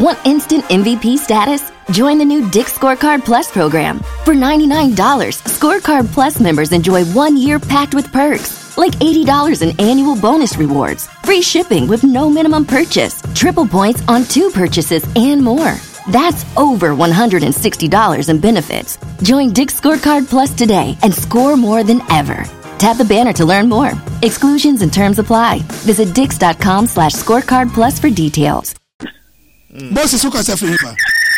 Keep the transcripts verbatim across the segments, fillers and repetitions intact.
Want instant M V P status? Join the new Dick's Scorecard Plus program. For ninety-nine dollars, Scorecard Plus members enjoy one year packed with perks, like eighty dollars in annual bonus rewards, free shipping with no minimum purchase, triple points on two purchases, and more. That's over one hundred sixty dollars in benefits. Join Dick's Scorecard Plus today and score more than ever. Tap the banner to learn more. Exclusions and terms apply. Visit dix.com slash scorecard plus for details. Boss is okay, Safriba.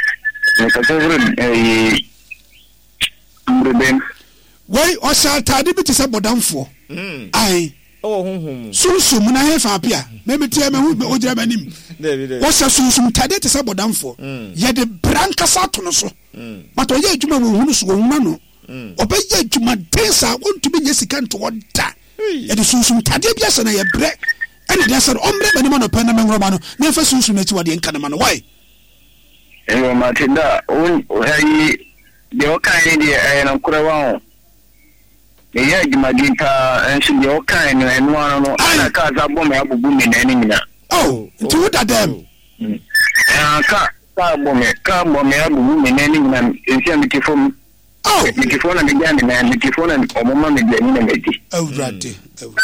Why, or shall Tadibit is about down for? I. Oh, Susum, and I have up here. Maybe tell me who would have him. What's a Susum Tadet is about down for? Yet the Branca Satonoso. But I yet to my wounds will mano. Obey yet to my taste. I want to be Jessica to what that. It is Susum Tadibias and I have bread. And it has an ombre and man of Panama Romano. Never Susum to what the Encaman. Why? Hello, Matilda. Oh, the Oka India and Okura. Yeah, Magita and she be okay, and one of the cars are bombing up booming enemy. Oh, to what are them? Car bombing, car bombing up booming enemy, and insanity from oh, the phone and the gun and the phone and Obama with the enemy. Oh, ratty.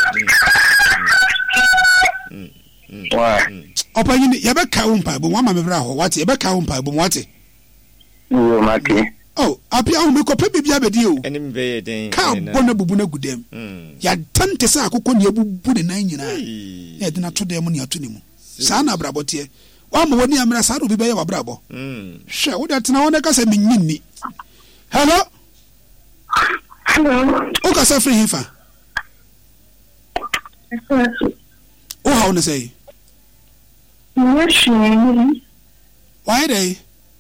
Why? Open your counter, but one of the what you back counter, but what? Oh, Maki. Oh, I'll be on the copy of you. And invading. Come, Bonabuna good them. Ya tante sa kukoni ya bubu nine yina. Ya dina to them money atunimu. Sana brabotie. One more near Mrasaru be a brabo. Sure, what that's now one case mini. Hello? Hello. Oka Safri Hifa. Oh, how to say? Why they?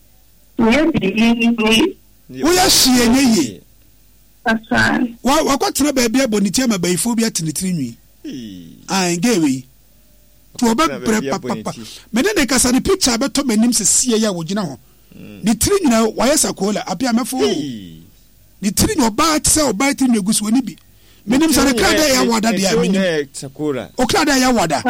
We are seeing ye. That's right. Why, what's not baby bonitiama by phobia to the tree? I gave me to a papa. Medene Casani picture about Tom and Nims see ya would you know. The tree now, why is a cola? Appear my phone. The tree no bite sell biting your goose winny be. Menims are a crada ya wada the Sakura. O crada ya wada.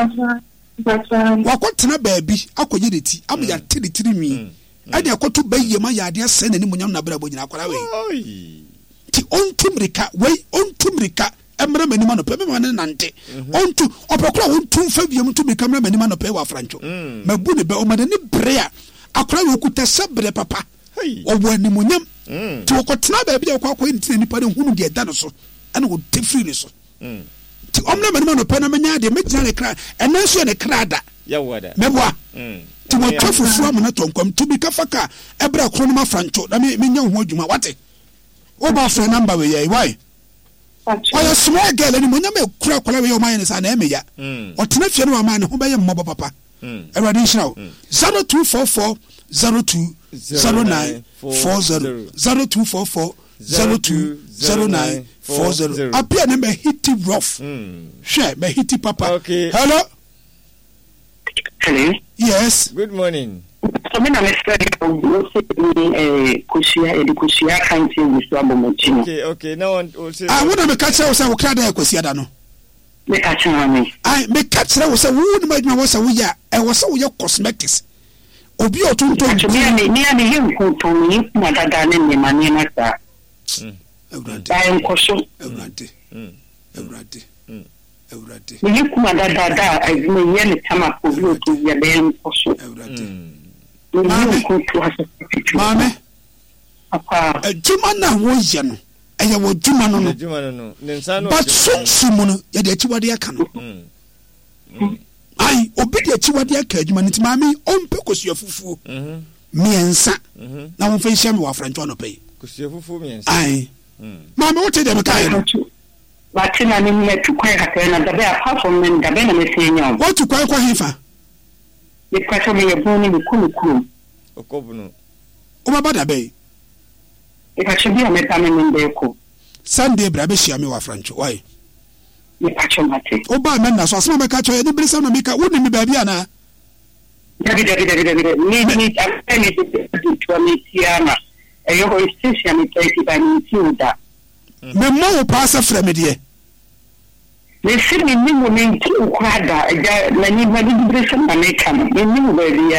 What's not baby? Aquadity. I'm ya till the tree. I dare go to bay your my idea, send any money on a bravo in Aquaraway. Ti on Tumrica, way on Tumrica, Emra Meniman of Pemman and Ante. On to Opera on two Fabium to become a Meniman of Pewa Franco. Mabuni Belman prayer. Aqua could test sub papa. Or when the Munium to a cotna baby or quack into anybody who get done so and would take freely so. To Omna Meniman of Panamania, they make a cry and then she and a crada. Yawada. Memoir. To my truffle from an atom come to be Kafaka, Ebra Chronoma Franco, I mean, young Wojuma, what? What about for a number? Why? Why a small girl and when you make crack whatever your mind is an emia, or ten funeral man who by a mob papa. A additional zero two four four zero two zero nine four zero zero two four four zero two zero nine four zero. Appear number hitty rough. Share by hitty papa. Okay. Hello. Hello. Yes. Good morning. So when I'm expecting a Kushia, a Kushia country with Swabo. Okay, okay. Now we'll say. I want to catch us. I will cry there. Kusiadano. Make catch me. I make catch there was a wood. My was a we are. I was so your cosmetics. Obi o tun tun. Me me me him ko to me ma dada ne me ma ne na sa. Ewrade. Ba en koso. Ewrade. Ewrade. Ewrade. Me ku ma dada da azme ye ne tama ko bi o to ye be en koso. Ewrade. Me ku to ha. Mame. Apa. Ejuma na wo ye no. Eye wo juma no no. Juma no no. Nensa no. But so sumu no ye de achiwade aka no. Ai obi de achiwade aka adwuma nti mame ompe kosu afufu. Mhm. Miensa. Mhm. Na wo fa hia me wa francho no pay. Kosu afufu miensa. Ai. Mame wo te de me kai no. Watina ni me tu kwa ka na da be apart from men da be na me se nya. Wo tu kwa kwa hifa. Ye kwa so me ye boni me kunu kunu. Okobuno. O ba da be. E ka chibi o me pa me mbe ko. Sunday bra be hia me wa francho. Why? Ye pa chomate. O ba men na so asema me ka cho ye ni brisa no me ka wo ni me baabi ana. David David David David ni ni afeni tu tu mi tiama. E yo ko station mi taiti ba ni tiuda. Me mo wo pasa frame de. Le simi ni mo ni tu kwada ja na ni ba di brisa na me kama. Ni ni mo ba